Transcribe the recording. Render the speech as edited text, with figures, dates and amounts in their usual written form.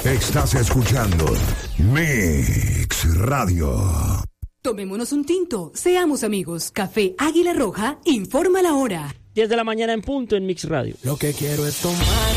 Estás escuchando Mix Radio. Tomémonos un tinto, seamos amigos. Café Águila Roja informa la hora. 10 de la mañana en punto en Mix Radio. Lo que quiero es tomar